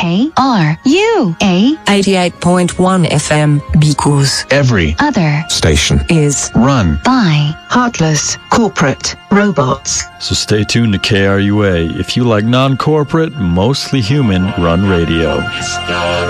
KRUA 88.1 FM, because every other station is run by heartless corporate robots. So stay tuned to KRUA if you like non-corporate, mostly human run radio.